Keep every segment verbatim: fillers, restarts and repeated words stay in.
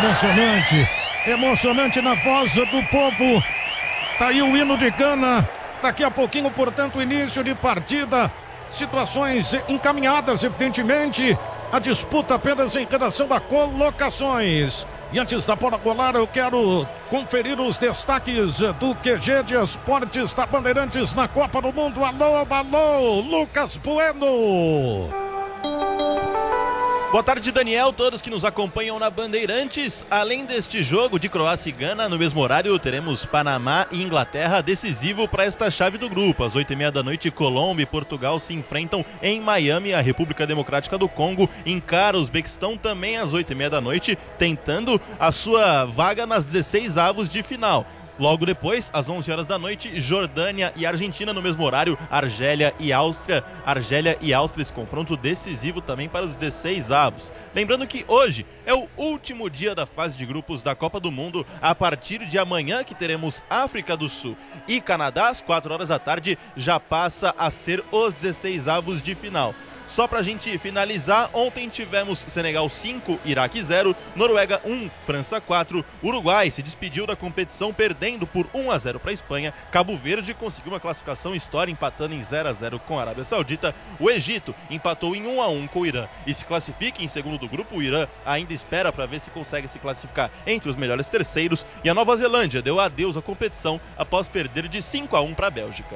Emocionante, emocionante na voz do povo. Tá aí o hino de Gana. Daqui a pouquinho, portanto, início de partida. Situações encaminhadas, evidentemente. A disputa apenas em relação a colocações. E antes da bola rolar, eu quero conferir os destaques do Q G de Esportes da Bandeirantes na Copa do Mundo. Alô, alô, Lucas Bueno. Boa tarde, Daniel, todos que nos acompanham na Bandeirantes. Além deste jogo de Croácia e Gana, no mesmo horário teremos Panamá e Inglaterra, decisivo para esta chave do grupo. Às oito e meia da noite, Colômbia e Portugal se enfrentam em Miami. A República Democrática do Congo encara o Uzbequistão também às oito e meia da noite, tentando a sua vaga nas dezesseis avos de final. Logo depois, às onze horas da noite, Jordânia e Argentina no mesmo horário, Argélia e Áustria. Argélia e Áustria, esse confronto decisivo também para os dezesseis avos. Lembrando que hoje é o último dia da fase de grupos da Copa do Mundo. A partir de amanhã, que teremos África do Sul e Canadá, às quatro horas da tarde, já passa a ser os dezesseis avos de final. Só pra gente finalizar, ontem tivemos Senegal cinco, Iraque zero, Noruega um, França quatro, Uruguai se despediu da competição perdendo por um a zero para a Espanha, Cabo Verde conseguiu uma classificação histórica empatando em zero a zero com a Arábia Saudita, o Egito empatou em um a um com o Irã e se classifica em segundo do grupo. O Irã ainda espera para ver se consegue se classificar entre os melhores terceiros, e a Nova Zelândia deu adeus à competição após perder de cinco a um para a Bélgica.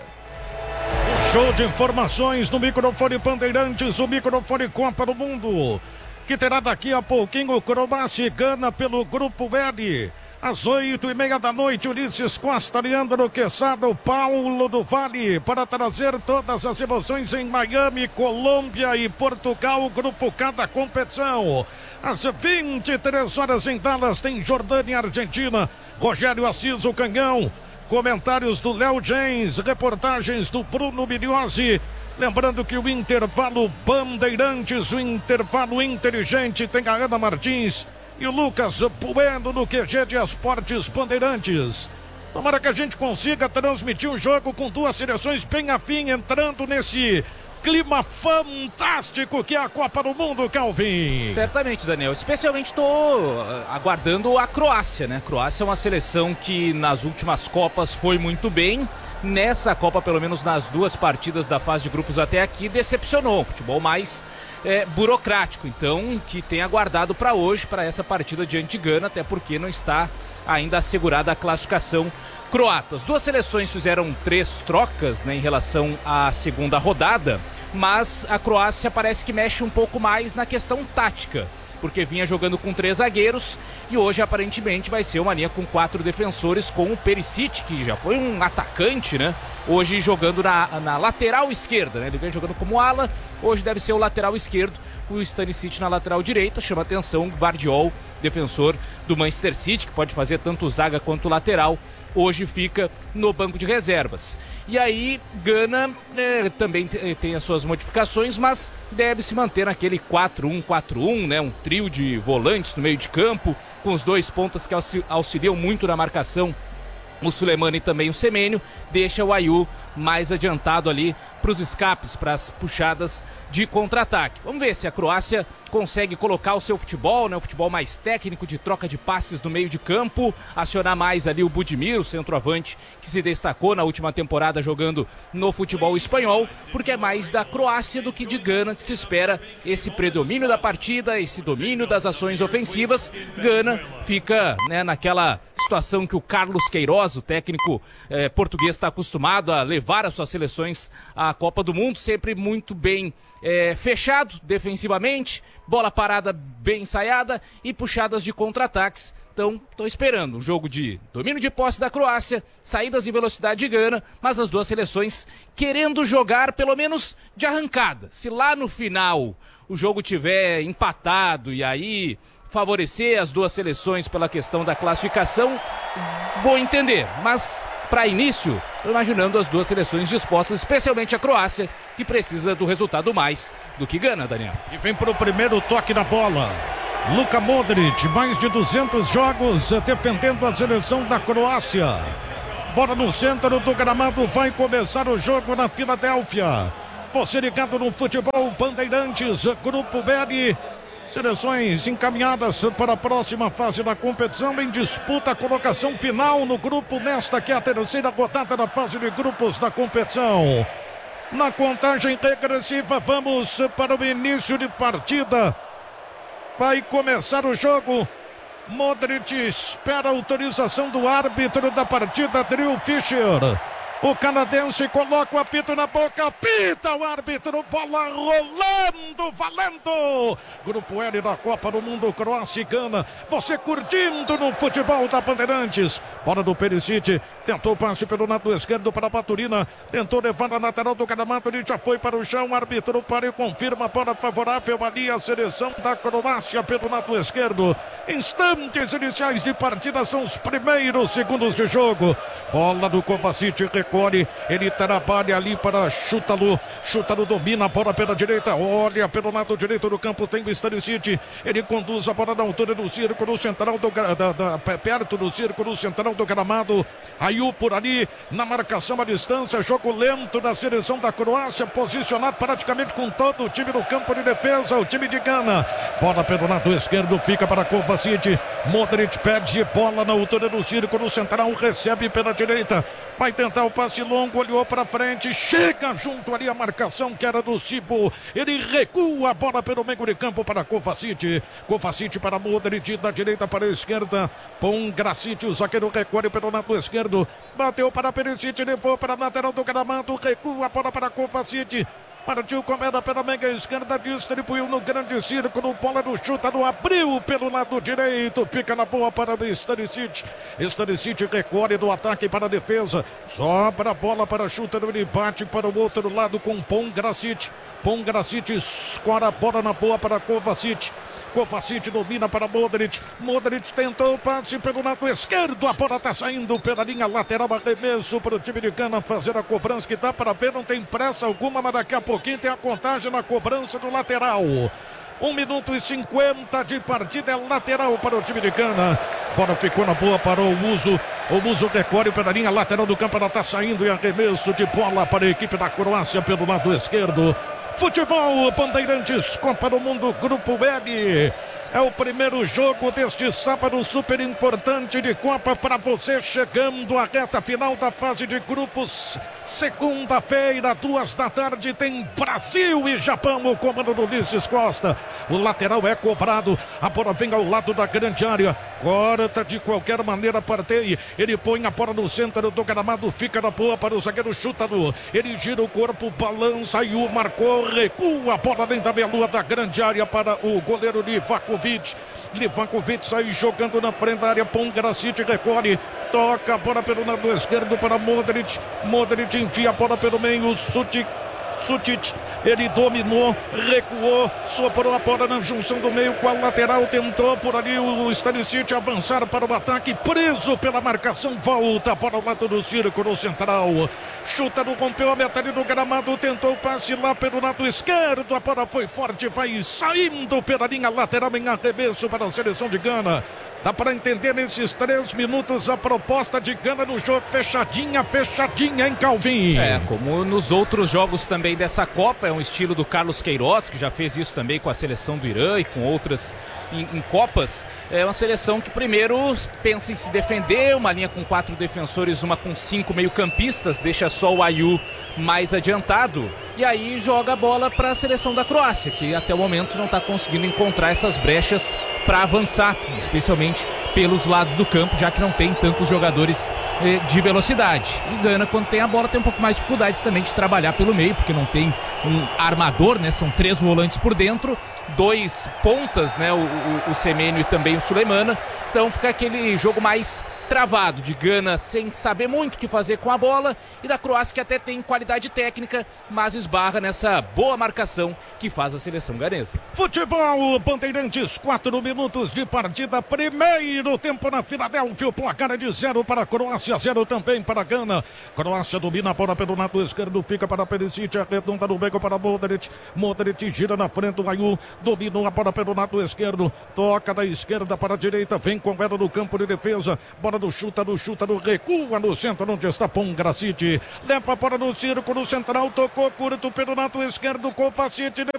Show de informações no microfone Bandeirantes, o microfone Copa do Mundo, que terá daqui a pouquinho Croácia e Gana pelo Grupo L. Às oito e meia da noite, Ulisses Costa, Leandro Quesada, o Paulo do Vale, para trazer todas as emoções em Miami, Colômbia e Portugal, Grupo K da competição. Às vinte e três horas em Dallas tem Jordânia e Argentina, Rogério Assis, o Canhão. Comentários do Léo James, reportagens do Bruno Migliozzi. Lembrando que o intervalo Bandeirantes, o intervalo inteligente, tem a Ana Martins e o Lucas Bueno no Q G de Esportes Bandeirantes. Tomara que a gente consiga transmitir o jogo com duas seleções bem afim, entrando nesse clima fantástico que é a Copa do Mundo, Calvin. Certamente, Daniel. Especialmente estou aguardando a Croácia, né? A Croácia é uma seleção que nas últimas Copas foi muito bem. Nessa Copa, pelo menos nas duas partidas da fase de grupos até aqui, decepcionou. Futebol mais é, burocrático. Então, que tem aguardado para hoje, para essa partida diante de Gana, até porque não está ainda assegurada a classificação croata. As duas seleções fizeram três trocas, né, em relação à segunda rodada, mas a Croácia parece que mexe um pouco mais na questão tática, porque vinha jogando com três zagueiros e hoje aparentemente vai ser uma linha com quatro defensores, com o Perisic, que já foi um atacante, né? Hoje jogando na, na lateral esquerda, né? Ele vem jogando como ala, hoje deve ser o lateral esquerdo, o Stanisic na lateral direita. Chama atenção Gvardiol, defensor do Manchester City, que pode fazer tanto zaga quanto lateral, hoje fica no banco de reservas. E aí, Gana é, também tem as suas modificações, mas deve se manter naquele quatro um quatro um, né? Um trio de volantes no meio de campo, com os dois pontas que auxiliam muito na marcação, o Sulemani e também o Semênio. Deixa o Ayew mais adiantado ali para os escapes, para as puxadas de contra-ataque. Vamos ver se a Croácia consegue colocar o seu futebol, né, o futebol mais técnico, de troca de passes no meio de campo, acionar mais ali o Budimir, o centroavante que se destacou na última temporada jogando no futebol espanhol, porque é mais da Croácia do que de Gana que se espera esse predomínio da partida, esse domínio das ações ofensivas. Gana fica, né, naquela situação que o Carlos Queiroz, o técnico eh, português, está acostumado a levar as suas seleções à Copa do Mundo, sempre muito bem é, fechado defensivamente, bola parada bem ensaiada e puxadas de contra-ataques. Então, estou esperando um jogo de domínio de posse da Croácia, saídas em velocidade de Gana, mas as duas seleções querendo jogar pelo menos de arrancada. Se lá no final o jogo tiver empatado e aí favorecer as duas seleções pela questão da classificação, vou entender, mas para início, estou imaginando as duas seleções dispostas, especialmente a Croácia, que precisa do resultado mais do que Gana, Daniel. E vem para o primeiro toque na bola. Luka Modric, mais de duzentos jogos defendendo a seleção da Croácia. Bola no centro do gramado, vai começar o jogo na Filadélfia. Você ligado no Futebol Bandeirantes, Grupo B L. Seleções encaminhadas para a próxima fase da competição em disputa a colocação final no grupo nesta que é a terceira rodada da fase de grupos da competição. Na contagem regressiva, vamos para o início de partida. Vai começar o jogo. Modric espera a autorização do árbitro da partida, Drew Fischer. O canadense coloca o apito na boca, apita o árbitro, bola rolando, valendo! Grupo L da Copa do Mundo, Croácia e Gana. Você curtindo no futebol da Bandeirantes. Bola do Perisic, tentou o passe pelo lado esquerdo para a Baturina, tentou levar a lateral do gramado, ele já foi para o chão, o árbitro para e confirma a bola favorável ali a seleção da Croácia pelo lado esquerdo. Instantes iniciais de partida, são os primeiros segundos de jogo. Bola do Kovacic, recolhe, ele trabalha ali para Chútalo, Chútalo domina a bola pela direita, olha pelo lado direito do campo, tem o Stanisic, ele conduz a bola na altura do círculo central, do, da, da, perto do círculo central do gramado, Ayew por ali, na marcação à distância, jogo lento da seleção da Croácia, posicionado praticamente com todo o time no campo de defesa, o time de Gana, bola pelo lado esquerdo, fica para Kovacic, Modric perde bola na altura do círculo central, recebe pela direita, vai tentar o passe longo, olhou para frente, chega junto ali a marcação que era do Cibo, ele recua a bola pelo meio de campo para Kovacic, Kovacic para Modric, da direita para a esquerda, Pongracic, o zagueiro recolhe pelo lado esquerdo, bateu para Perisic, levou para a lateral do gramado, recua a bola para Kovacic, partiu com ela pela meia esquerda, distribuiu no grande círculo, bola do Chútalo, abriu pelo lado direito, fica na boa para o Stanisic, Stanisic recolhe do ataque para a defesa, sobra a bola para Chútalo, ele bate para o outro lado com Pongracic, Pongracic escora a bola na boa para Kovacic, Kovacic domina para Modric, Modric tentou o passe pelo lado esquerdo, a bola está saindo pela linha lateral, arremesso para o time de Gana fazer a cobrança, que dá para ver, não tem pressa alguma, mas daqui a pouquinho tem a contagem na cobrança do lateral. um minuto e cinquenta de partida, é lateral para o time de Gana. Bola ficou na boa para o Uso. O Uso recolhe pela linha lateral do campo, ela está saindo e arremesso de bola para a equipe da Croácia pelo lado esquerdo. Futebol Bandeirantes, Copa do Mundo, Grupo L. É o primeiro jogo deste sábado super importante de Copa para você, chegando à reta final da fase de grupos. Segunda-feira, duas da tarde, tem Brasil e Japão, o comando do Ulisses Costa. O lateral é cobrado, a bola vem ao lado da grande área, corta de qualquer maneira, parteia. Ele põe a bola no centro do gramado, fica na boa para o zagueiro Chútalo. Ele gira o corpo, balança e o marcou, recua a bola dentro da meia-lua da grande área para o goleiro Livakovic. Livakovic sai jogando na frente da área, Pongracic recolhe, toca a bola pelo lado esquerdo para Modric, Modric enfia a bola pelo meio, Sutic, Sutic, ele dominou, recuou, soprou a bola na junção do meio com a lateral, tentou por ali o Stanisic avançar para o ataque, preso pela marcação, volta a bola ao lado do círculo central, Chútalo rompeu a metade do gramado, tentou o passe lá pelo lado esquerdo, a bola foi forte, vai saindo pela linha lateral em arremesso para a seleção de Gana. Dá para entender nesses três minutos a proposta de Gana no jogo, fechadinha, fechadinha, hein, Calvin? É, como nos outros jogos também dessa Copa, é um estilo do Carlos Queiroz, que já fez isso também com a seleção do Irã e com outras em, em Copas. É uma seleção que primeiro pensa em se defender, uma linha com quatro defensores, uma com cinco meio-campistas, deixa só o Ayew mais adiantado, e aí joga a bola para a seleção da Croácia, que até o momento não está conseguindo encontrar essas brechas para avançar, especialmente pelos lados do campo, já que não tem tantos jogadores eh, de velocidade. E Gana, quando tem a bola, tem um pouco mais de dificuldades também de trabalhar pelo meio, porque não tem um armador, né? São três volantes por dentro, dois pontas, né? O, o, o Semeno e também o Sulemana. Então fica aquele jogo mais travado, de Gana sem saber muito o que fazer com a bola, e da Croácia, que até tem qualidade técnica, mas esbarra nessa boa marcação que faz a seleção ganesa. Futebol Bandeirantes, quatro minutos de partida, primeiro tempo na Filadélfia, o placar é de zero para a Croácia, zero também para a Gana. Croácia domina a bola pelo lado esquerdo, fica para Perisic, arredonda no meio para Modric, Modric gira na frente do Ayew, dominou a bola pelo lado esquerdo, toca da esquerda para a direita, vem com ela no campo de defesa, bola do Chútalo, Chútalo recua no centro onde está Pongracic, leva a bola no círculo central, tocou curto pelo lado esquerdo, Kovacic,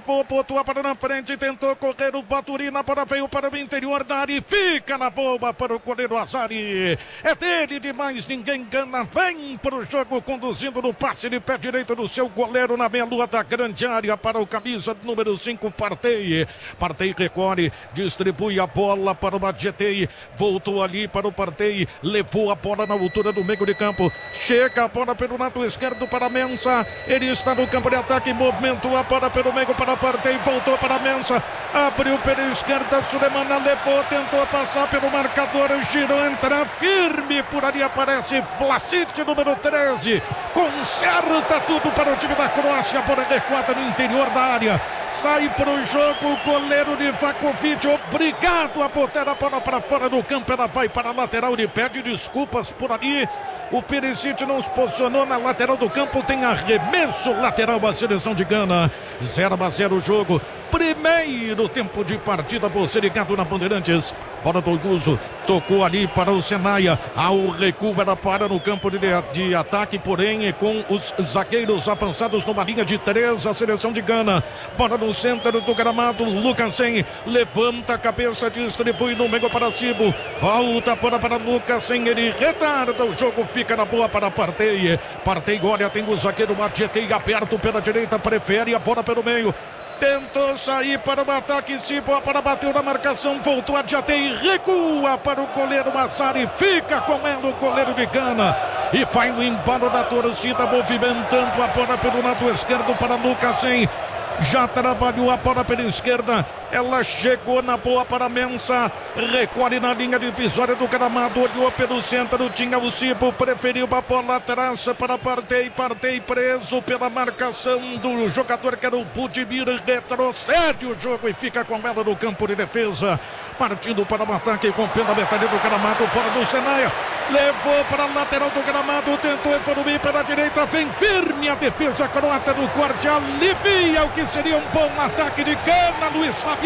levou, botou para na frente, tentou correr o Baturina, para veio para o interior da área e fica na boa para o goleiro Azari. É dele demais, ninguém engana, vem para o jogo conduzindo no passe de pé direito do seu goleiro na meia-lua da grande área para o camisa número cinco, Partey. Partey recorre, distribui a bola para o Adjetei, voltou ali para o Partey, levou a bola na altura do meio de campo, chega a bola pelo lado esquerdo para Mensah, ele está no campo de ataque, movimentou a bola pelo meio para Partey, voltou para Mensah, abriu pela esquerda, Sulemana levou, tentou passar pelo marcador, girou, entra firme, por ali aparece Vlasic, número treze, conserta tudo para o time da Croácia, bola recuada no interior da área, sai para o jogo, o goleiro de Vakovic, obrigado a botar a bola para fora do campo, ela vai para a lateral, ele pede desculpas por ali. O Perisic não se posicionou na lateral do campo, tem arremesso lateral a seleção de Gana. zero a zero o jogo. Primeiro tempo de partida, você ligado na Bandeirantes. Bola do Guzo, tocou ali para o Senaia. Ao recuo, ela para no campo de, de ataque, porém com os zagueiros avançados numa linha de três, a seleção de Gana. Bola no centro do gramado, Lucasen levanta a cabeça, distribui no meio para Cibo. Volta a bola para Lucasen, ele retarda o jogo, fica na boa para Partey. Partey, olha, tem o zagueiro Adjetei aberto pela direita, prefere a bola pelo meio. Tentou sair para o ataque, Cibo para bateu na marcação, voltou a Adjetei, recua para o goleiro Massari, fica com ela o goleiro de Gana e vai no embalo da torcida, movimentando a bola pelo lado esquerdo para Lucasen. Já trabalhou a bola pela esquerda, ela chegou na boa para Mensah, recolhe na linha divisória do gramado, olhou pelo centro, tinha o Cibo, preferiu a bola atrás para Partey, Partey preso pela marcação do jogador que era o Budimir, retrocede o jogo e fica com ela no campo de defesa, partindo para o ataque com pela metade do gramado, fora do Senaia, levou para a lateral do gramado, tentou evoluir pela direita, vem firme a defesa croata no corte, alivia o que seria um bom ataque de Gana, Luiz Fabiani.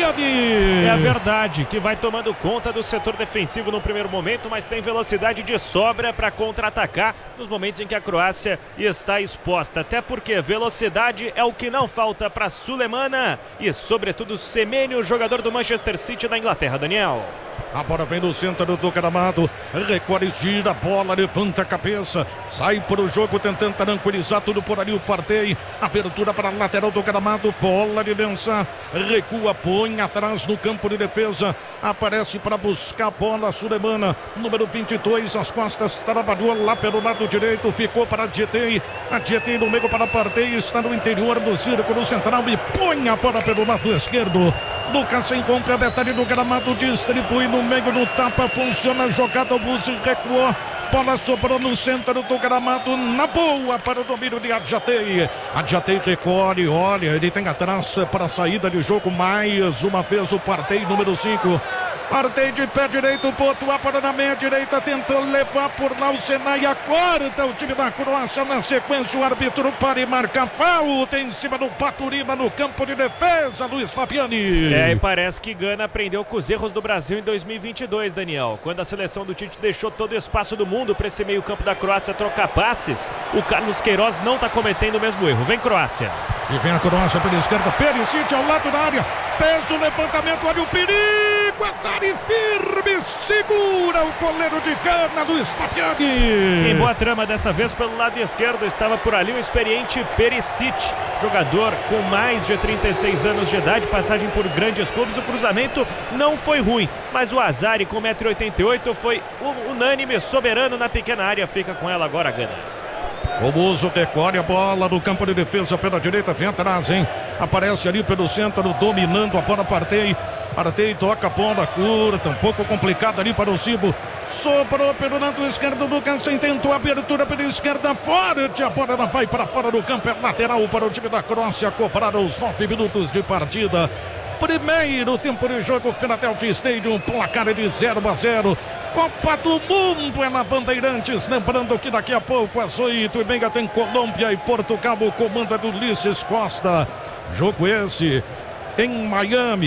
É a verdade, que vai tomando conta do setor defensivo no primeiro momento, mas tem velocidade de sobra para contra-atacar nos momentos em que a Croácia está exposta, até porque velocidade é o que não falta para Sulemana e sobretudo Semenyo, jogador do Manchester City da Inglaterra. Daniel. A bola vem no centro do gramado, recolhe, gira a bola, levanta a cabeça, sai para o jogo tentando tranquilizar tudo por ali o Partey, abertura para a lateral do gramado, bola de Mensah, recua, põe atrás no campo de defesa, aparece para buscar a bola, Sulemana, número vinte e dois, as costas, trabalhou lá pelo lado direito, ficou para Adjetei, Adjetei no meio para Partey, está no interior do círculo central e põe a bola pelo lado esquerdo. Lucas encontra a metade do gramado, distribui no meio do tapa, funciona a jogada, o Buzi recuou, bola sobrou no centro do gramado, na boa para o domínio de Adjetei. Adjetei recolhe, olha, ele tem atrás para a saída de jogo, mais uma vez o Partey, número cinco. Partey de pé direito, botou a bola na meia direita, tentou levar por lá o Senaia, corta o time da Croácia, na sequência o árbitro para e marca falta em cima do Baturina no campo de defesa, Luiz Fabiani. É, e parece que Gana aprendeu com os erros do Brasil em dois mil e vinte e dois, Daniel, quando a seleção do Tite deixou todo o espaço do mundo para esse meio campo da Croácia trocar passes, o Carlos Queiroz não está cometendo o mesmo erro. Vem Croácia. E vem a Croácia pela esquerda, Perisic ao lado da área, fez o levantamento, olha o perigo, Azari firme, segura o goleiro de Gana, Luiz Fabiani. Em boa trama dessa vez pelo lado esquerdo, estava por ali o experiente Perisic, jogador com mais de trinta e seis anos de idade, passagem por grandes clubes, o cruzamento não foi ruim, mas o Azari com um metro e oitenta e oito foi unânime, soberano na pequena área, fica com ela agora Gana. O Muso recolhe a bola no campo de defesa pela direita, vem atrás, hein? Aparece ali pelo centro, dominando a bola, Partey. Partey toca a bola curta, um pouco complicada ali para o Cibo. Sobrou pelo lado esquerdo do Lucas, tentou a abertura pela esquerda, forte, a bola não vai para fora do campo, é lateral para o time da Croácia, cobraram os nove minutos de partida. Primeiro tempo de jogo, Philadelphia Stadium, placar de zero a zero. Copa do Mundo é na Bandeirantes, lembrando que daqui a pouco às oito e meia tem Colômbia e Portugal, o comando é do Ulisses Costa. Jogo esse em Miami.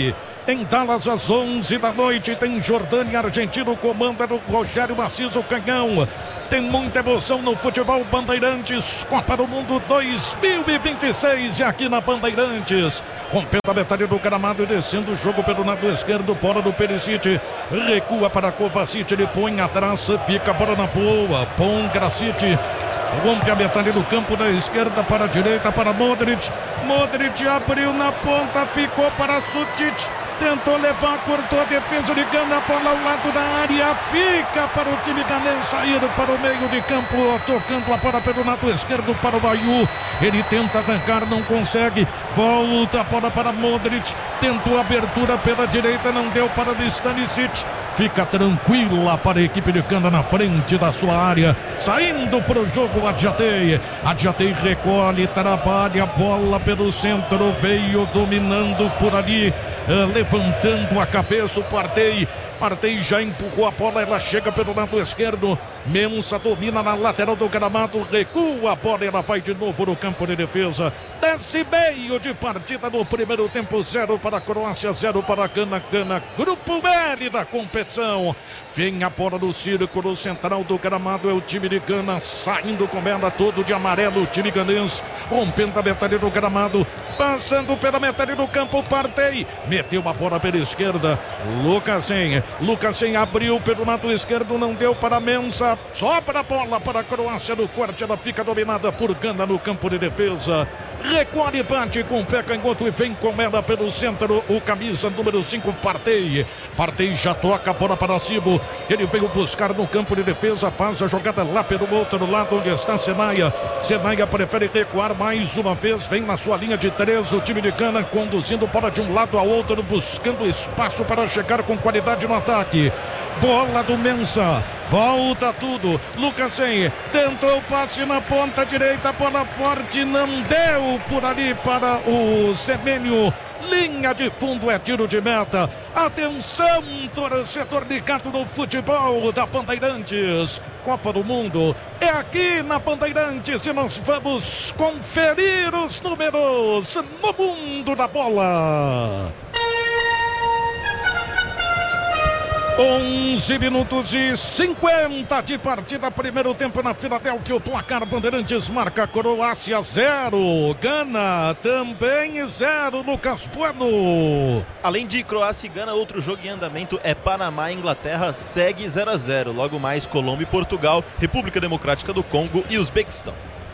Em Dallas, às onze da noite, tem Jordânia e Argentina. O comando é do Rogério Macizo Canhão. Tem muita emoção no futebol Bandeirantes. Copa do Mundo dois mil e vinte e seis. E aqui na Bandeirantes. Rompendo a metade do gramado e descendo o jogo pelo lado esquerdo. Bola do Perisic. Recua para Kovacic. Ele põe atrás. Fica a bola na boa. Pongracic. Rompe a metade do campo da esquerda para a direita para Modric. Modric abriu na ponta. Ficou para Sutic. Tentou levar, cortou a defesa de Gana, bola ao lado da área, fica para o time ganense sair para o meio de campo, tocando a bola pelo lado esquerdo para o Bayu. Ele tenta arrancar, não consegue, volta a bola para Modric, tentou abertura pela direita, não deu para o Stanisic. Fica tranquila para a equipe de Gana na frente da sua área, saindo para o jogo Adjatei. Adjatei recolhe, trabalha a bola pelo centro, veio dominando por ali, uh, levantando a cabeça o Partey. Partey já empurrou a bola, ela chega pelo lado esquerdo. Mensah domina na lateral do gramado, recua a bola, ela vai de novo no campo de defesa. Desce meio de partida no primeiro tempo, zero para a Croácia, zero para a Gana. Gana, grupo L da competição. Vem a bola no círculo central do gramado, é o time de Gana saindo com ela todo de amarelo, o time ganense, rompendo a metade do gramado, passando pela metade do campo. Partey meteu a bola pela esquerda. Lukasen, Lukasen abriu pelo lado esquerdo, não deu para Mensah. Sobra a bola para a Croácia no corte, ela fica dominada por Gana no campo de defesa. Recolhe, bate com o pé canhoto e vem com ela pelo centro, o camisa número cinco, Partey. Partey já toca a bola para Cibo. Ele veio buscar no campo de defesa, faz a jogada lá pelo outro lado onde está Senaia. Senaia prefere recuar mais uma vez, vem na sua linha de três, o time de Gana conduzindo bola de um lado a outro, buscando espaço para chegar com qualidade no ataque. Bola do Mensah, volta tudo. Lukasen tentou o passe na ponta direita, bola forte, não deu por ali para o Semenyo. Linha de fundo, é tiro de meta. Atenção, torcedor ligado no futebol da Bandeirantes. Copa do Mundo é aqui na Bandeirantes e nós vamos conferir os números no mundo da bola. onze minutos e cinquenta de partida, primeiro tempo na Filadélfia. O placar Bandeirantes marca Croácia zero, Gana também zero. Lucas Bueno. Além de Croácia e Gana, outro jogo em andamento é Panamá e Inglaterra, segue zero a zero. Logo mais Colômbia e Portugal, República Democrática do Congo e Uzbequistão.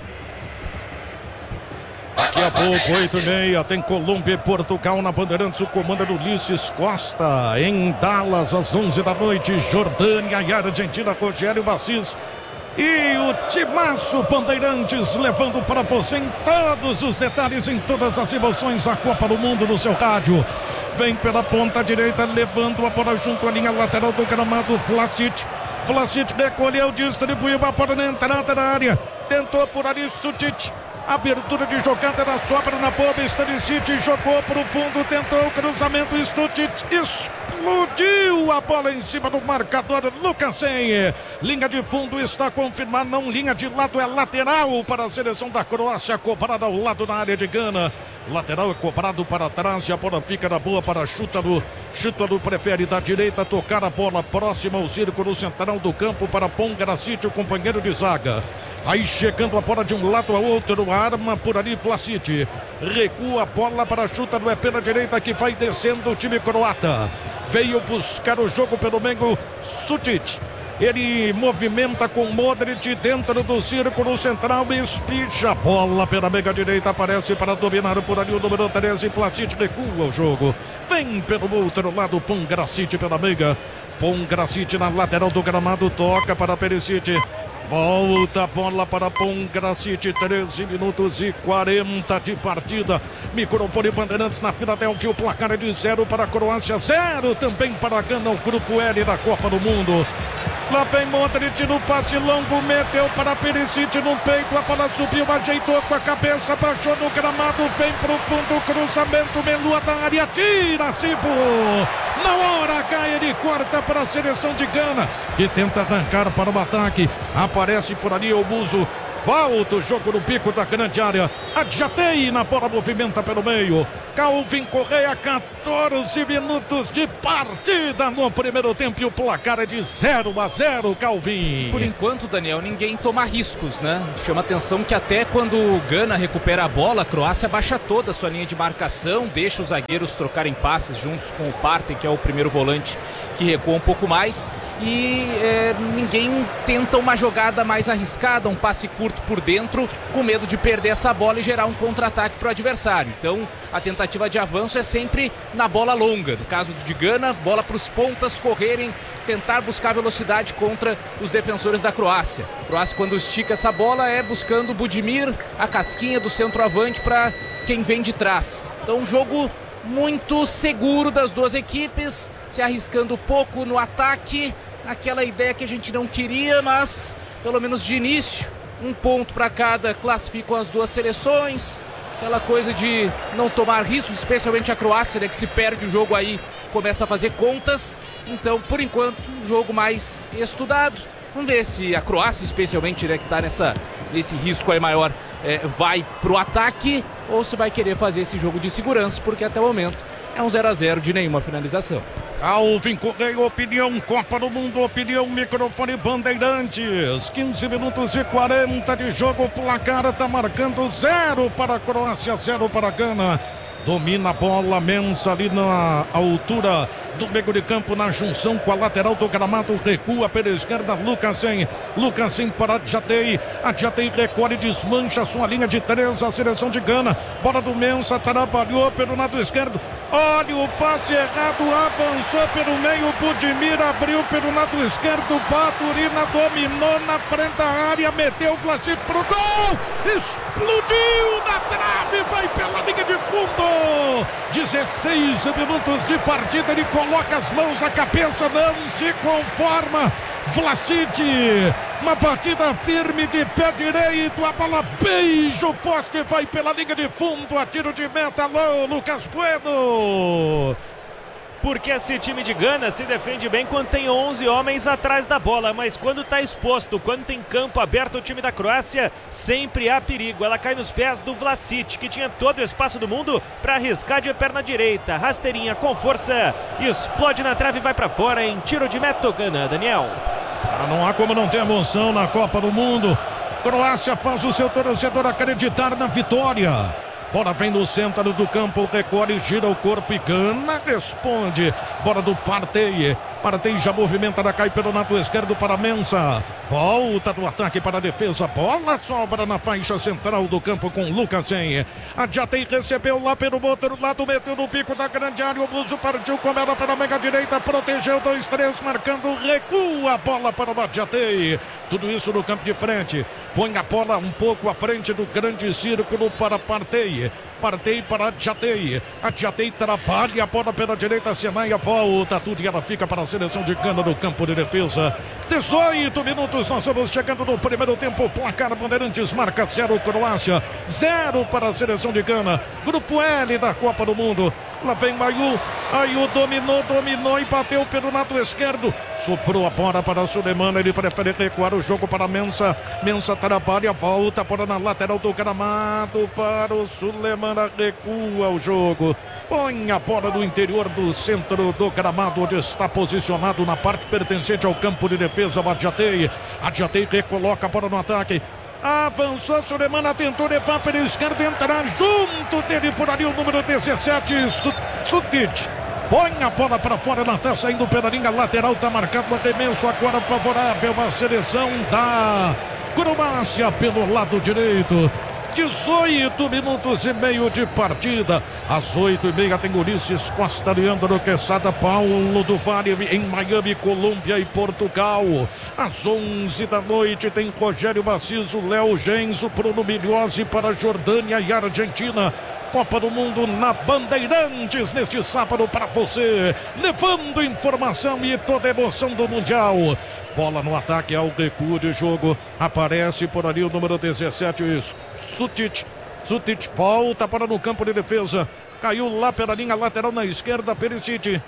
Daqui a pouco, oito e meia, tem Colômbia e Portugal na Bandeirantes. O comando é do Ulisses Costa. Em Dallas, às onze da noite, Jordânia e Argentina, Rogério Macizo. E o timaço Bandeirantes levando para você em todos os detalhes, em todas as emoções, a Copa do Mundo no seu rádio. Vem pela ponta direita, levando a bola junto à linha lateral do gramado, Vlasic. Vlasic recolheu, distribuiu a bola na entrada da área. Tentou por ali, Sutic. Abertura de jogada na sobra na boa, Stanisic jogou para o fundo, tentou o cruzamento, Stutic explodiu a bola em cima do marcador. Lukasen, linha de fundo está confirmada, não linha de lado, é lateral para a seleção da Croácia, cobrada ao lado da área de Gana. Lateral é cobrado para trás e a bola fica na boa para Chútaro. Chútaro prefere da direita tocar a bola próxima ao círculo central do campo para Pongracic, o companheiro de zaga. Aí chegando a bola de um lado a outro, arma por ali Vlasic. Recua a bola para Chútaro, é pela direita que vai descendo o time croata. Veio buscar o jogo pelo meio, Sutic. Ele movimenta com Modric dentro do círculo central, espicha a bola pela meia direita, aparece para dominar por ali o número treze, Vlasic recua o jogo. Vem pelo outro lado, Pongracic pela meia. Pongracic na lateral do gramado, toca para Perisic. Volta a bola para Pongracic, treze minutos e quarenta de partida. Microfone Bandeirantes na Filadélfia, o placar é de zero para a Croácia, zero também para a Gana, o grupo L da Copa do Mundo. Lá vem Modric no passe longo, meteu para Perisic no peito, a bola subiu, ajeitou com a cabeça, baixou no gramado, vem pro fundo, cruzamento, Melua da área, tira Cibo. Na hora H ele corta para a seleção de Gana, que tenta arrancar para o ataque. Aparece por ali o Buzo. Volta o jogo no pico da grande área. Adjatei na bola, movimenta pelo meio. Calvin Correia, quatorze minutos de partida no primeiro tempo e o placar é de zero a zero, Calvin. Por enquanto, Daniel, ninguém toma riscos, né? Chama atenção que até quando o Gana recupera a bola, a Croácia baixa toda a sua linha de marcação, deixa os zagueiros trocarem passes juntos com o Partey, que é o primeiro volante que recua um pouco mais, e é, ninguém tenta uma jogada mais arriscada, um passe curto por dentro, com medo de perder essa bola e gerar um contra-ataque para o adversário. Então, a tentativa de avanço é sempre na bola longa. No caso de Gana, bola para os pontas correrem, tentar buscar velocidade contra os defensores da Croácia. A Croácia, quando estica essa bola, é buscando o Budimir, a casquinha do centroavante para quem vem de trás. Então, um jogo muito seguro das duas equipes, se arriscando pouco no ataque, aquela ideia que a gente não queria, mas pelo menos de início, um ponto para cada classificam as duas seleções. Aquela coisa de não tomar riscos, especialmente a Croácia, né, que se perde o jogo aí, começa a fazer contas. Então, por enquanto, um jogo mais estudado. Vamos ver se a Croácia, especialmente, né, que está nessa, nesse risco aí maior, é, vai pro ataque ou se vai querer fazer esse jogo de segurança, porque até o momento é um zero a zero de nenhuma finalização. Calvin Correia, opinião Copa do Mundo, opinião microfone Bandeirantes. quinze minutos e quarenta de jogo, o placar está marcando zero para a Croácia, zero para a Gana. Domina a bola, Mensah ali na altura do meio de campo, na junção com a lateral do gramado, recua pela esquerda, Lukasen, Lukasen para Adjatei, Adjatei recolhe e desmancha sua linha de três, a seleção de Gana, bola do Mensah, trabalhou pelo lado esquerdo, olha o passe errado, avançou pelo meio, Budimir abriu pelo lado esquerdo, Baturina dominou na frente da área, meteu o Vlasic pro gol, explodiu na trave, vai pela linha de fundo, dezesseis minutos de partida, ele coloca as mãos na cabeça, não se conforma, Vlasic, uma batida firme de pé direito, a bola beija o poste, vai pela linha de fundo, a tiro de meta, alô, Lucas Bueno. Porque esse time de Gana se defende bem quando tem onze homens atrás da bola, mas quando está exposto, quando tem campo aberto, o time da Croácia sempre há perigo. Ela cai nos pés do Vlasic, que tinha todo o espaço do mundo para arriscar de perna direita, rasteirinha com força, explode na trave e vai para fora em tiro de meta, Gana. Daniel. Ah, não há como não ter emoção na Copa do Mundo. Croácia faz o seu torcedor acreditar na vitória. Bola vem no centro do campo, recolhe, gira o corpo e Gana responde. Bola do Partey. Partey já movimenta, cai pelo lado esquerdo para Mensah. Volta do ataque para a defesa. Bola sobra na faixa central do campo com Lukasen. Adjatei recebeu lá pelo outro lado, meteu no pico da grande área. O Buzo partiu com ela pela mega direita, protegeu dois três, marcando, recua a bola para o Adjatei. Tudo isso no campo de frente. Põe a bola um pouco à frente do grande círculo para Partey. Partey para Adjatei. Adjatei trabalha a bola pela direita, Senaia volta tudo e ela fica para a seleção de Gana no campo de defesa. dezoito minutos, nós estamos chegando no primeiro tempo. Placar Bandeirantes marca zero Croácia, zero para a seleção de Gana. Grupo L da Copa do Mundo. Lá vem Mayu. Mayu dominou, dominou e bateu pelo lado esquerdo. Soprou a bola para Suleiman. Ele prefere recuar o jogo para Mensah. Mensah trabalha, volta para na lateral do gramado para o Suleiman. Recua o jogo. Põe a bola no interior do centro do gramado, onde está posicionado na parte pertencente ao campo de defesa. Adjatei. Adjatei recoloca a bola no ataque. Avançou, Suleiman tentou levar pela esquerda, entrar junto dele por ali o número dezessete, Sutic. Põe a bola para fora, ela está saindo pela linha lateral, está marcado o arremesso agora favorável à seleção da Croácia pelo lado direito. dezoito minutos e meio de partida. Às oito e meia tem Ulisses Costa, Leandro Quesada, Paulo do Vale em Miami, Colômbia e Portugal. Às onze da noite tem Rogério Macizo, Léo Genzo, Bruno Migliozzi para Jordânia e Argentina. Copa do Mundo na Bandeirantes neste sábado para você, levando informação e toda a emoção do Mundial. Bola no ataque, ao recuo de jogo, aparece por ali o número dezessete, Sutic. Sutic volta para no campo de defesa, caiu lá pela linha lateral na esquerda, Perisic.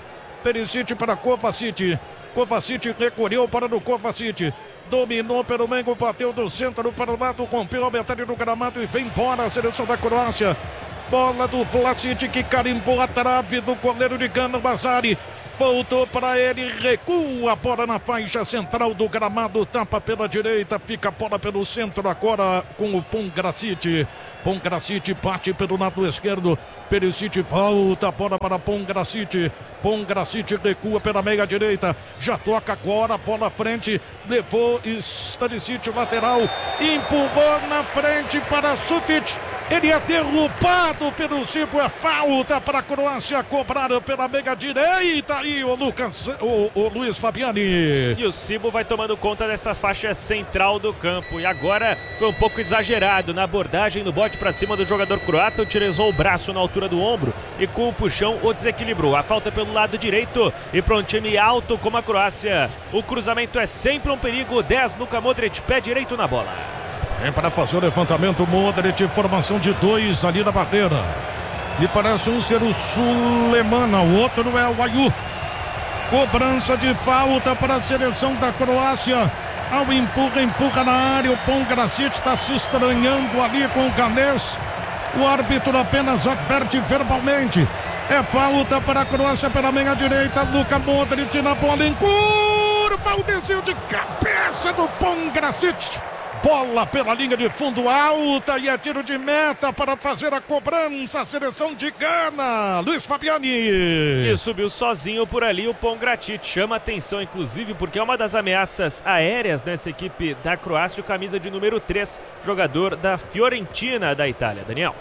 Perisic para Kovacic. Kovacic recolheu para do Kovacic. Dominou pelo Mengo, bateu do centro para o lado, rompeu a metade do gramado e vem embora a seleção da Croácia. Bola do Vlasic que carimbou a trave do goleiro de Gana, Bazari. Voltou para ele, recua a bola na faixa central do gramado, tapa pela direita, fica a bola pelo centro agora com o Pongracic. Pongracic bate pelo lado esquerdo, Perisic volta a bola para Pongracic. Pongracic recua pela meia direita, já toca agora a bola à frente, levou Stanisic lateral, empurrou na frente para Sutic. Ele é derrubado pelo Zibo, é falta para a Croácia, cobrada pela meia direita. E o Lucas, o, o Luiz Fabiani. E o Zibo vai tomando conta dessa faixa central do campo. E agora foi um pouco exagerado na abordagem, no bote para cima do jogador croata. Utilizou o braço na altura do ombro e com o puxão o desequilibrou. A falta pelo lado direito e para um time alto como a Croácia, o cruzamento é sempre um perigo. dez, Luka Modric, pé direito na bola. Vem para fazer o levantamento, Modric, formação de dois ali na barreira. Me parece um ser o Sulemana, o outro é o Ayu. Cobrança de falta para a seleção da Croácia. Ao empurra, empurra na área, o Pongracic está se estranhando ali com o Ganés. O árbitro apenas adverte verbalmente. É falta para a Croácia pela meia direita, Luka Modric na bola em curva, o desvio de cabeça do Pongracic. Bola pela linha de fundo alta e é tiro de meta para fazer a cobrança, a seleção de Gana. Luiz Fabiani. E subiu sozinho por ali o Pongracic. Chama atenção, inclusive, porque é uma das ameaças aéreas nessa equipe da Croácia, o camisa de número três, jogador da Fiorentina da Itália. Daniel.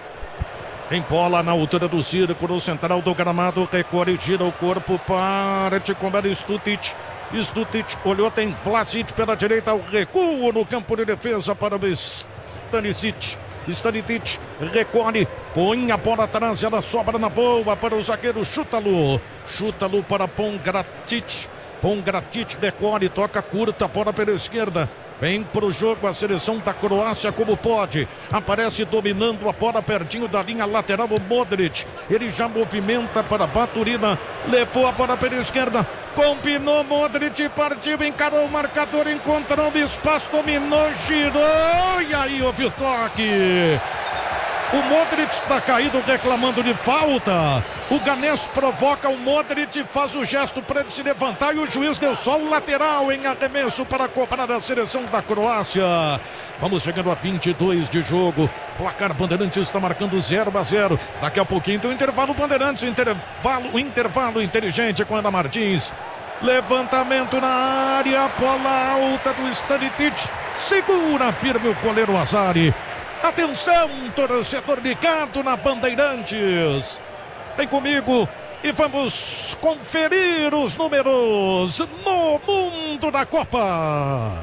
Tem bola na altura do círculo central do gramado, recolhe, gira o corpo para te comer Stutic. Stutic olhou, tem Vlasic pela direita, o recuo no campo de defesa para o Stanisic. Stanisic recolhe, põe a bola atrás, ela sobra na boa para o zagueiro Chútalo. Chútalo para Pongracic. Pongracic recolhe, toca curta, bola pela esquerda. Vem pro jogo a seleção da Croácia como pode. Aparece dominando a bola pertinho da linha lateral o Modric. Ele já movimenta para a Baturina. Levou a bola pela esquerda. Combinou Modric, partiu, encarou o marcador, encontrou o espaço, dominou, girou. E aí houve o toque. O Modric está caído reclamando de falta. O Ganés provoca o Modric, faz o gesto para ele se levantar e o juiz deu só o lateral em arremesso para cobrar a seleção da Croácia. Vamos chegando a vinte e dois de jogo. Placar Bandeirantes está marcando zero a zero. Daqui a pouquinho tem o intervalo Bandeirantes, intervalo, intervalo inteligente com Ana Martins. Levantamento na área, bola alta do Stanisic. Segura firme o goleiro Azari. Atenção, torcedor ligado na Bandeirantes. Vem comigo e vamos conferir os números no mundo da Copa.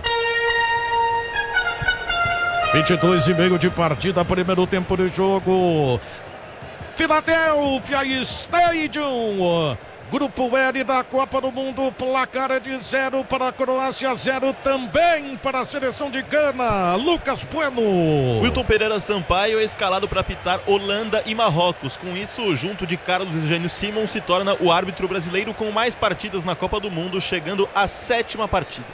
vinte e dois e meio de partida, primeiro tempo de jogo. Philadelphia Stadium. Grupo L da Copa do Mundo, placar é de zero para a Croácia, zero também para a seleção de Gana. Lucas Bueno. Wilton Pereira Sampaio é escalado para apitar Holanda e Marrocos. Com isso, junto de Carlos Eugênio Simon, se torna o árbitro brasileiro com mais partidas na Copa do Mundo, chegando à sétima partida.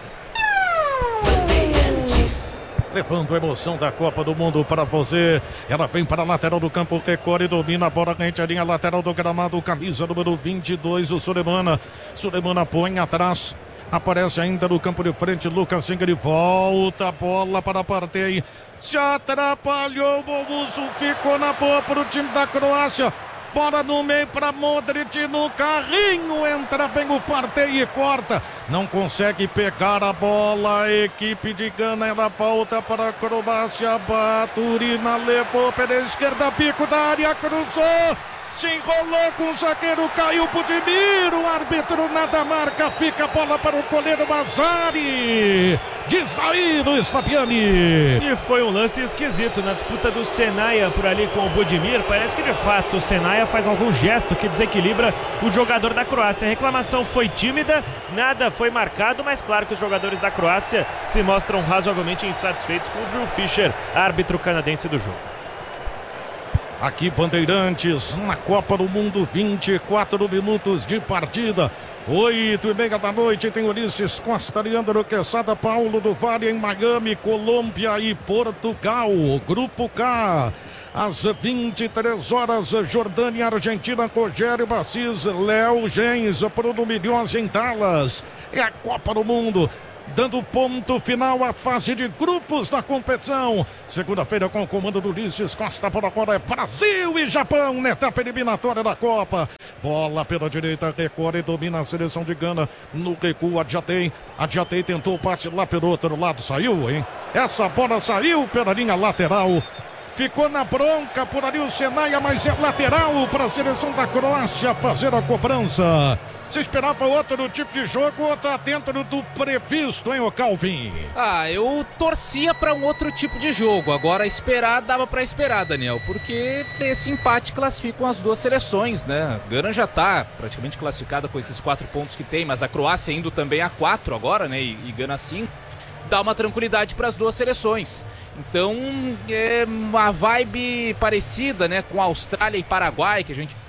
Levando a emoção da Copa do Mundo para você. Ela vem para a lateral do campo, recolhe, domina a bola, rente a linha lateral do gramado, camisa número vinte e dois, o Sulemana. Sulemana põe atrás, aparece ainda no campo de frente, Lucas Singer, volta a bola para a Partey. Se atrapalhou, o uso ficou na boa para o time da Croácia. Bola no meio para Modric no carrinho, entra bem o Partey e corta. Não consegue pegar a bola, a equipe de Gana, ela volta para a Croácia. Baturina levou pela esquerda, pico da área, cruzou. Se enrolou com o zagueiro, caiu Budimir, o árbitro nada marca, fica a bola para o goleiro Mazari. Diz aí, Luiz Fabiani. E foi um lance esquisito na disputa do Senaia por ali com o Budimir. Parece que de fato o Senaia faz algum gesto que desequilibra o jogador da Croácia. A reclamação foi tímida, nada foi marcado, mas claro que os jogadores da Croácia se mostram razoavelmente insatisfeitos com o Drew Fisher, árbitro canadense do jogo. Aqui Bandeirantes, na Copa do Mundo, vinte e quatro minutos de partida. Oito e meia da noite tem Ulisses Costa, Leandro Quesada, Paulo do Vale em Miami, Colômbia e Portugal. Grupo K. Às vinte e três horas, Jordânia, Argentina, Rogério Bassis, Léo Gens, Bruno Milhões em Dallas. É a Copa do Mundo, dando ponto final à fase de grupos da competição. Segunda-feira, com o comando do Ulisses Costa, por agora é Brasil e Japão na etapa eliminatória da Copa. Bola pela direita, recorre e domina a seleção de Gana. No recuo, Adjatei. Adjatei tentou o passe lá pelo outro lado, saiu, hein? Essa bola saiu pela linha lateral. Ficou na bronca por ali o Senaia, mas é lateral para a seleção da Croácia fazer a cobrança. Você esperava outro tipo de jogo ou tá dentro do previsto, hein, ô Calvin? Ah, eu torcia para um outro tipo de jogo. Agora esperar, dava para esperar, Daniel, porque esse empate classificam as duas seleções, né? Gana já tá praticamente classificada com esses quatro pontos que tem, mas a Croácia indo também a quatro agora, né? E, e Gana cinco. Dá uma tranquilidade para as duas seleções. Então, é uma vibe parecida, né, com a Austrália e Paraguai, que a gente...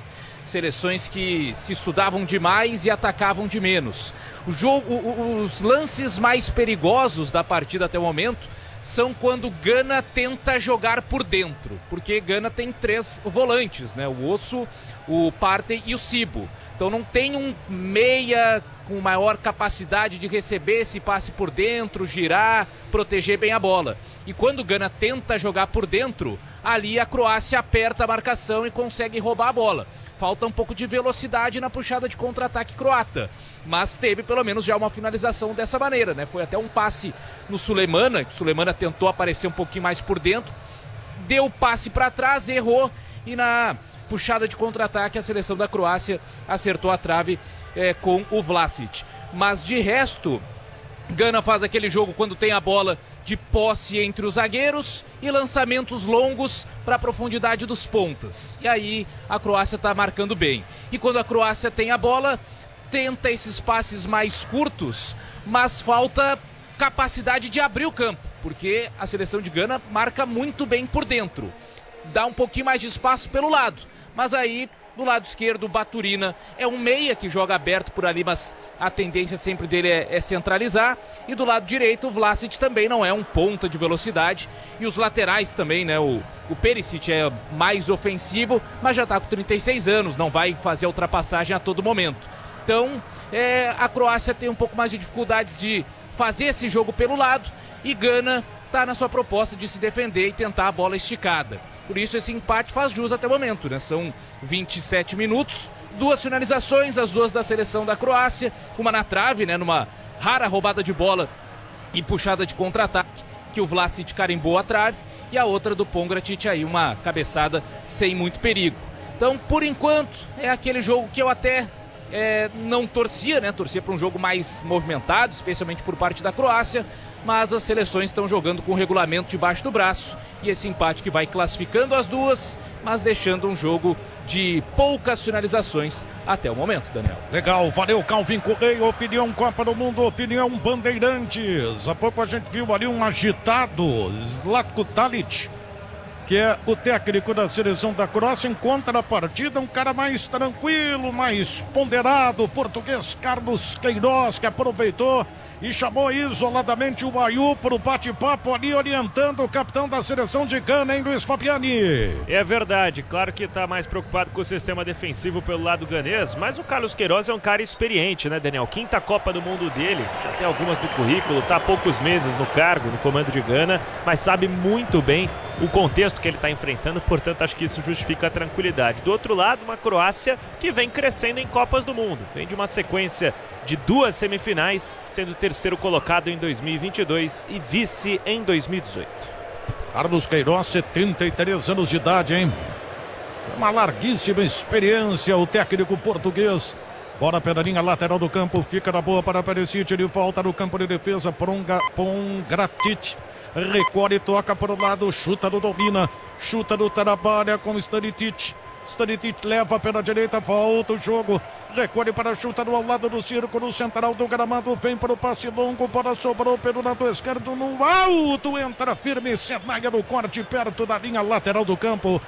seleções que se estudavam demais e atacavam de menos. O jogo, os lances mais perigosos da partida até o momento são quando Gana tenta jogar por dentro, porque Gana tem três volantes, né? O Osso, o Partey e o Sibo. Então não tem um meia com maior capacidade de receber esse passe por dentro, girar, proteger bem a bola. E quando o Gana tenta jogar por dentro, ali a Croácia aperta a marcação e consegue roubar a bola. Falta um pouco de velocidade na puxada de contra-ataque croata, mas teve pelo menos já uma finalização dessa maneira, né? Foi até um passe no Sulemana, que o Sulemana tentou aparecer um pouquinho mais por dentro, deu o passe para trás, errou, e na puxada de contra-ataque a seleção da Croácia acertou a trave é, com o Vlasic. Mas de resto, Gana faz aquele jogo quando tem a bola de posse entre os zagueiros e lançamentos longos para a profundidade dos pontas. E aí a Croácia está marcando bem. E quando a Croácia tem a bola, tenta esses passes mais curtos, mas falta capacidade de abrir o campo, porque a seleção de Gana marca muito bem por dentro. Dá um pouquinho mais de espaço pelo lado, mas aí do lado esquerdo, o Baturina é um meia que joga aberto por ali, mas a tendência sempre dele é, é centralizar. E do lado direito, o Vlasic também não é um ponta de velocidade. E os laterais também, né? O, o Perisic é mais ofensivo, mas já tá com trinta e seis anos, não vai fazer a ultrapassagem a todo momento. Então, é, a Croácia tem um pouco mais de dificuldades de fazer esse jogo pelo lado. E Gana tá na sua proposta de se defender e tentar a bola esticada. Por isso esse empate faz jus até o momento, né? São vinte e sete minutos, duas finalizações, as duas da seleção da Croácia, uma na trave, né? Numa rara roubada de bola e puxada de contra-ataque, que o Vlasic carimbou a trave, e a outra do Pongracic aí, uma cabeçada sem muito perigo. Então, por enquanto, é aquele jogo que eu até é, não torcia, né? Torcia para um jogo mais movimentado, especialmente por parte da Croácia, mas as seleções estão jogando com o regulamento debaixo do braço, e esse empate que vai classificando as duas, mas deixando um jogo de poucas finalizações até o momento, Daniel. Legal, valeu Calvin Correia, opinião Copa do Mundo, opinião Bandeirantes. Há pouco a gente viu ali um agitado Zlatko Dalic, que é o técnico da seleção da Croácia, em contrapartida, um cara mais tranquilo, mais ponderado, o português Carlos Queiroz, que aproveitou e chamou isoladamente o Ayu para o bate-papo ali, orientando o capitão da seleção de Gana, hein, Luiz Fabiani? É verdade, claro que está mais preocupado com o sistema defensivo pelo lado ganês, mas o Carlos Queiroz é um cara experiente, né, Daniel? Quinta Copa do Mundo dele, já tem algumas no currículo, está há poucos meses no cargo, no comando de Gana, mas sabe muito bem o contexto que ele está enfrentando, portanto acho que isso justifica a tranquilidade. Do outro lado, uma Croácia que vem crescendo em Copas do Mundo, vem de uma sequência de duas semifinais, sendo terceiro colocado em dois mil e vinte e dois e vice em dois mil e dezoito. Carlos Queiroz, setenta e três anos de idade, hein? Uma larguíssima experiência, o técnico português. Bola pela linha lateral do campo, fica na boa para Perisic, ele volta no campo de defesa, Pronga, Pongracic. Recolhe, toca para o lado, chuta do domina, chuta do trabalha com Stanisic. Stanisic leva pela direita, volta o jogo, recolhe para chuta do ao lado do círculo central do gramado, vem para o passe longo, bola sobrou pelo lado esquerdo, no alto, entra firme, Senaia no corte, perto da linha lateral do campo.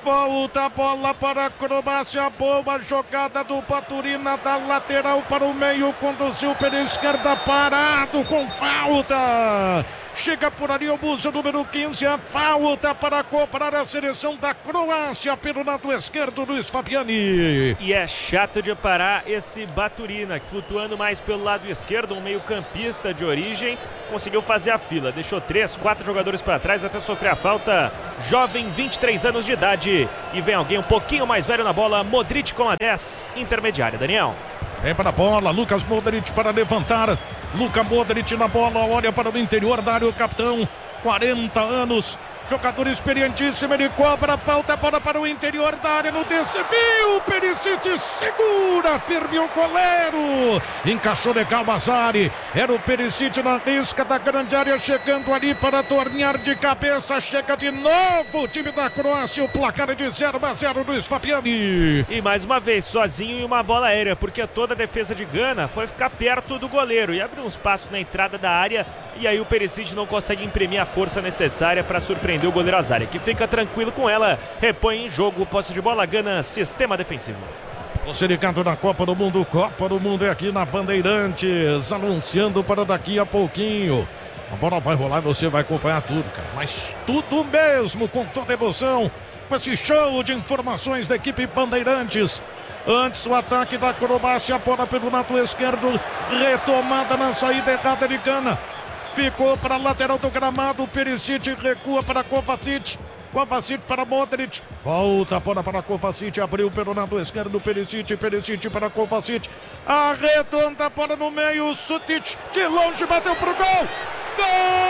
Volta a bola para a Croácia, boa jogada do Baturina da lateral para o meio, conduziu pela esquerda, parado com falta. Chega por ali o buzo número quinze, a falta para cobrar a seleção da Croácia pelo lado esquerdo, Luiz Fabiani. E é chato de parar esse Baturina, flutuando mais pelo lado esquerdo, um meio campista de origem, conseguiu fazer a fila, deixou três, quatro jogadores para trás até sofrer a falta. Jovem, vinte e três anos de idade, e vem alguém um pouquinho mais velho na bola, Modric com a dez, intermediária, Daniel. Vem para a bola, Lucas Modric para levantar. Luka Modric na bola, olha para o interior da área, o capitão, quarenta anos, jogador experientíssimo, ele cobra a falta, bola para o interior da área, no desvio, Perisic segura, firme o goleiro, encaixou legal Azari, era o Perisic na risca da grande área, chegando ali para tornear de cabeça, chega de novo o time da Croácia, o placar é de zero a zero, Luiz Fabiani. E mais uma vez, sozinho em uma bola aérea, porque toda a defesa de Gana foi ficar perto do goleiro e abriu um espaço na entrada da área, e aí o Perisic não consegue imprimir a força necessária para surpreender o goleiro Azari, que fica tranquilo com ela, repõe em jogo, posse de bola, Gana, sistema defensivo. Você ligado na Copa do Mundo, Copa do Mundo é aqui na Bandeirantes, anunciando para daqui a pouquinho. A bola vai rolar e você vai acompanhar tudo, cara, mas tudo mesmo, com toda emoção, com esse show de informações da equipe Bandeirantes. Antes o ataque da Croácia, a bola pelo lado esquerdo, retomada na saída errada de Gana. Ficou para a lateral do gramado, Perisic recua para Kovacic, Kovacic para Modric, volta a bola para Kovacic, abriu pelo lado esquerdo, Perisic, Perisic para Kovacic, arredonda a bola no meio, Sutic de longe bateu pro gol, gol!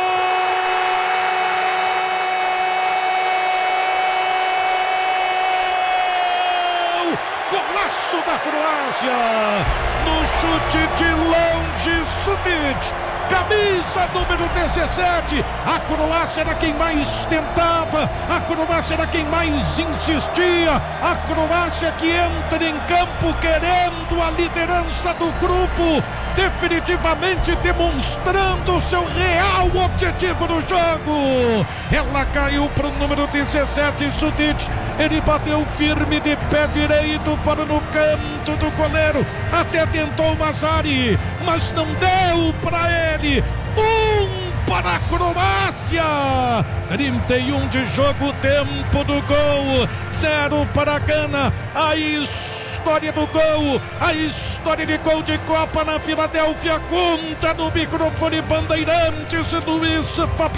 Golaço da Croácia, no chute de longe, Sutic, camisa número dezessete, a Croácia era quem mais tentava, a Croácia era quem mais insistia, a Croácia que entra em campo querendo a liderança do grupo, definitivamente demonstrando seu real objetivo no jogo. Ela caiu para o número dezessete, Sutic, ele bateu firme de pé direito para no canto do goleiro, até tentou o Azari, mas não deu para ele. Um para a Croácia, trinta e um de jogo, tempo do gol, zero para a Gana. A história do gol, a história de gol de Copa na Filadélfia, conta no microfone Bandeirantes, Luiz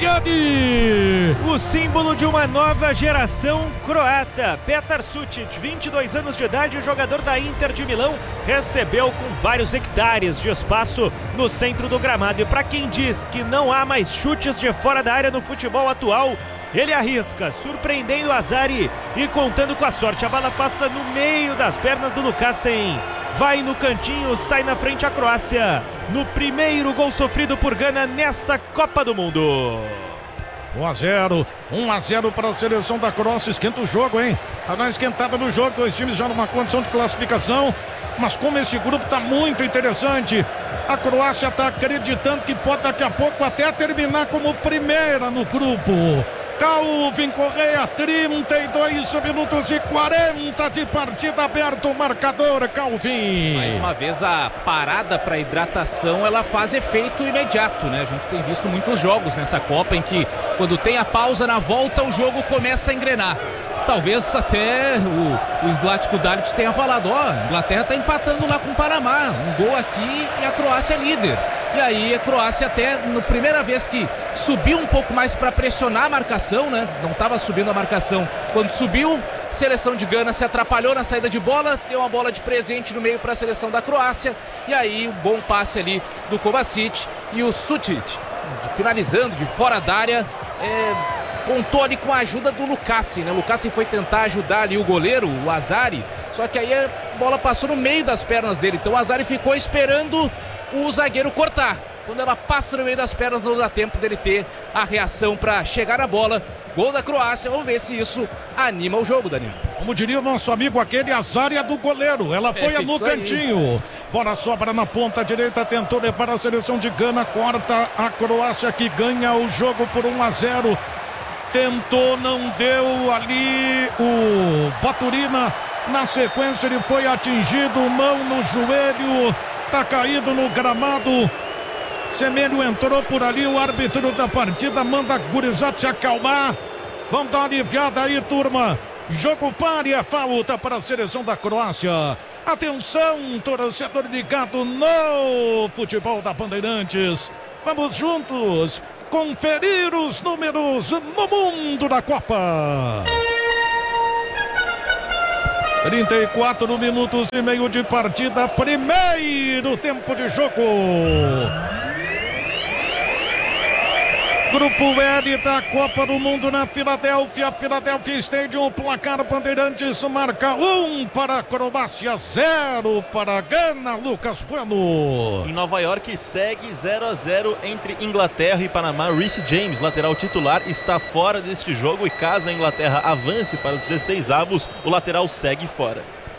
Fabiani. O símbolo de uma nova geração croata, Petar Sutic, vinte e dois anos de idade, jogador da Inter de Milão, recebeu com vários hectares de espaço no centro do gramado. E para quem diz que não há mais chutes de fora da área no futebol atual, ele arrisca, surpreendendo o Azari e contando com a sorte. A bola passa no meio das pernas do Lukasen, vai no cantinho, sai na frente a Croácia, no primeiro gol sofrido por Gana nessa Copa do Mundo. um a zero, um a zero para a seleção da Croácia, esquenta o jogo, hein? Tá na esquentada do jogo, dois times já numa condição de classificação, mas como esse grupo tá muito interessante, a Croácia tá acreditando que pode daqui a pouco até terminar como primeira no grupo. Calvin Correa, trinta e dois minutos e quarenta de partida, aberto o marcador, Calvin. Mais uma vez a parada para hidratação, ela faz efeito imediato, né? A gente tem visto muitos jogos nessa Copa em que quando tem a pausa na volta o jogo começa a engrenar. Talvez até o, o Zlatko Dalic tenha falado, ó, a Inglaterra tá empatando lá com o Panamá, um gol aqui e a Croácia é líder. E aí a Croácia até, na primeira vez que subiu um pouco mais para pressionar a marcação, né? Não estava subindo a marcação. Quando subiu, a seleção de Gana se atrapalhou na saída de bola, deu uma bola de presente no meio para a seleção da Croácia. E aí um bom passe ali do Kovacic e o Sutic, finalizando de fora da área, é... contou ali com a ajuda do Lukasen, né? O Lukasen foi tentar ajudar ali o goleiro, o Azari, só que aí a bola passou no meio das pernas dele, então o Azari ficou esperando o zagueiro cortar. Quando ela passa no meio das pernas, não dá tempo dele ter a reação para chegar na bola. Gol da Croácia, vamos ver se isso anima o jogo, Daniel. Como diria o nosso amigo aquele, Azari é do goleiro, ela foi É no cantinho. Bola sobra na ponta direita, tentou levar a seleção de Gana, corta a Croácia que ganha o jogo por um a zero. tentou, não deu ali o Baturina. Na sequência ele foi atingido, mão no joelho, tá caído no gramado. Semelho entrou por ali, o árbitro da partida manda a gurizada se acalmar. Vamos dar uma aliviada aí, turma. Jogo pare, a falta para a seleção da Croácia. Atenção, torcedor ligado no futebol da Bandeirantes. Vamos juntos conferir os números no mundo da Copa. trinta e quatro minutos e meio de partida, primeiro tempo de jogo. Grupo L da Copa do Mundo na Filadélfia, Filadélfia Stadium, placar Bandeirantes marca um para a Croácia, zero para a Gana, Lucas Bueno. Em Nova York segue zero a zero entre Inglaterra e Panamá. Reece James, lateral titular, está fora deste jogo e caso a Inglaterra avance para os dezesseis avos, o lateral segue fora.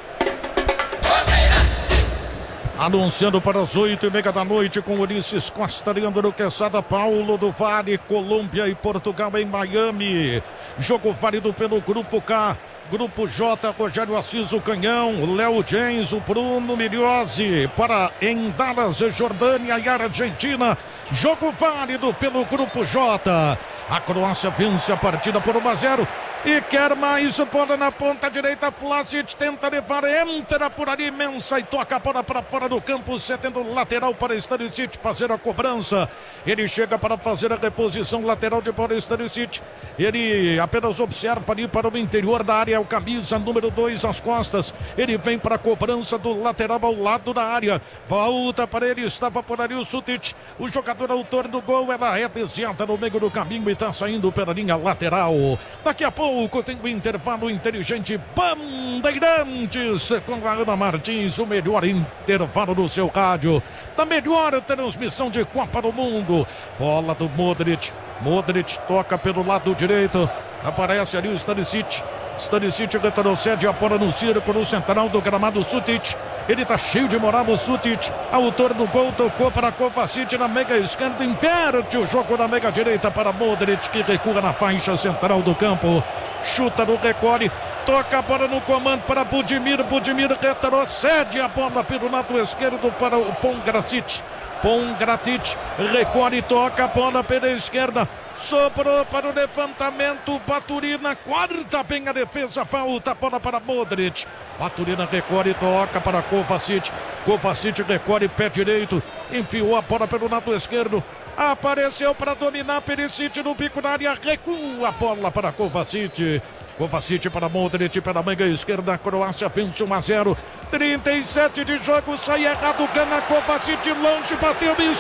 Anunciando para as oito e meia da noite com Ulisses Costa, Leandro Quesada, Paulo do Vale, Colômbia e Portugal em Miami. Jogo válido pelo Grupo K. Grupo J, Rogério Assis, o Canhão, Léo James, o Bruno Miliose, para em Dallas, Jordânia e Argentina. Jogo válido pelo Grupo J. A Croácia vence a partida por um a zero e quer mais. Bola na ponta direita, Vlasic tenta levar, entra por ali, Mensah e toca a bola para fora do campo, cedendo lateral para Stanisic fazer a cobrança. Ele chega para fazer a reposição lateral de bola, Stanisic. Ele apenas observa ali para o interior da área, o camisa número dois às costas. Ele vem para a cobrança do lateral ao lado da área. Volta para ele, estava por ali o Sutic, o jogador autor do gol. Ela é desviada no meio do caminho e está saindo pela linha lateral. Daqui a pouco tem o intervalo inteligente Bandeirantes com a Ana Martins, o melhor intervalo do seu rádio, da melhor transmissão de Copa do Mundo. Bola do Modric, Modric toca pelo lado direito, aparece ali o Stanisic. Stanisic retrocede a bola no círculo central do gramado. Sutic, ele tá cheio de moral, o Sutic, autor do gol, tocou para Kovacic na mega esquerda, inverte o jogo na mega direita para Modric, que recua na faixa central do campo, chuta no recolhe, toca a bola no comando para Budimir, Budimir retrocede a bola pelo lado esquerdo para o Pongracic. Pongracic recolhe, toca a bola pela esquerda, sobrou para o levantamento, Baturina guarda bem a defesa, falta a bola para Modric. Baturina recolhe, toca para Kovacic, Kovacic recolhe, pé direito, enfiou a bola pelo lado esquerdo, apareceu para dominar Perisic no bico da área, recua a bola para Kovacic. Kovacic para Modric, pela manga esquerda, a Croácia vence um a zero. trinta e sete de jogo, sai errado, Gana, Kovacic longe, bateu e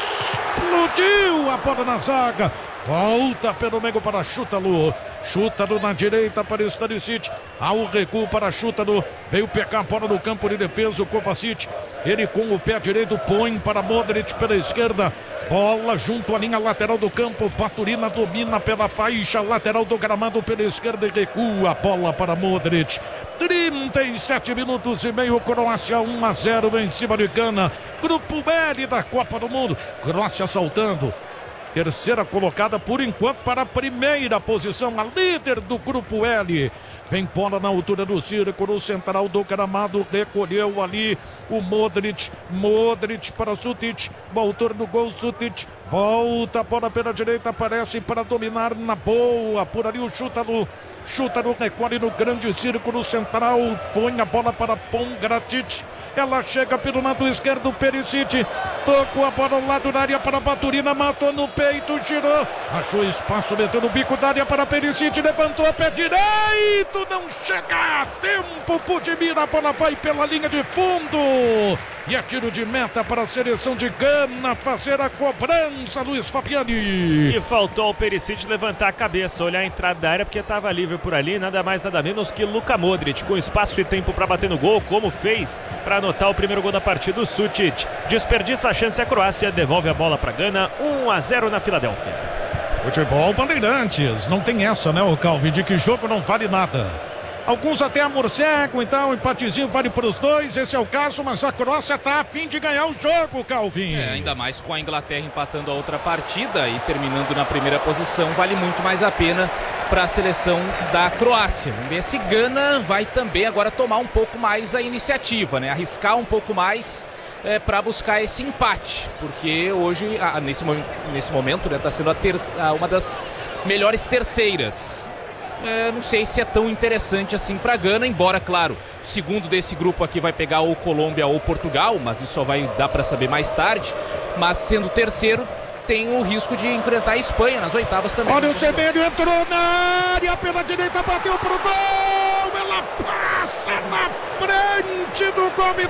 explodiu a bola na zaga. Volta pelo meio para Chútalo. Chútalo na direita para Stanisic. Ao recuo para Chútalo. Veio pegar a bola no campo de defesa o Kovacic. Ele com o pé direito põe para Modric pela esquerda. Bola junto à linha lateral do campo. Baturina domina pela faixa lateral do gramado pela esquerda e recua a bola para Modric. trinta e sete minutos e meio, Croácia um a zero em cima de Gana. Grupo L da Copa do Mundo. Croácia saltando. Terceira colocada por enquanto para a primeira posição, a líder do Grupo L. Vem bola na altura do círculo central do gramado, recolheu ali o Modric, Modric para Sutic, o autor do gol Sutic, volta a bola pela direita, aparece para dominar na boa, por ali o Chútalo, Chútalo recolhe no grande círculo central, põe a bola para Pongracic, ela chega pelo lado esquerdo, Perisic, tocou a bola ao lado da área para Baturina, matou no peito, girou, achou espaço, meteu no bico da área para Perisic, levantou a pé direito, não chega a tempo, Budimir, a bola vai pela linha de fundo, e é tiro de meta para a seleção de Gana fazer a cobrança, Luiz Fabiani. E faltou o Perisic levantar a cabeça, olhar a entrada da área, porque estava livre por ali, nada mais, nada menos que Luka Modric, com espaço e tempo para bater no gol, como fez para anotar o primeiro gol da partida, o Sutic. Desperdiça a chance, a Croácia devolve a bola para Gana, um a zero na Filadélfia. Futebol Bandeirantes, não tem essa, né, o Calvin, de que jogo não vale nada. Alguns até amorcegam, então, empatezinho vale para os dois, esse é o caso, mas a Croácia está a fim de ganhar o jogo, Calvin. É, ainda mais com a Inglaterra empatando a outra partida e terminando na primeira posição, vale muito mais a pena para a seleção da Croácia. Vamos ver se Gana vai também agora tomar um pouco mais a iniciativa, né? Arriscar um pouco mais é, para buscar esse empate, porque hoje, a, nesse, nesse momento, está, né, sendo a ter, a, uma das melhores terceiras. É, não sei se é tão interessante assim para Gana, embora, claro, o segundo desse grupo aqui vai pegar ou Colômbia ou Portugal, mas isso só vai dar para saber mais tarde. Mas sendo terceiro, tem o risco de enfrentar a Espanha nas oitavas também. Olha o Semedo, entrou na área pela direita, bateu pro gol, ela passa na frente do gol.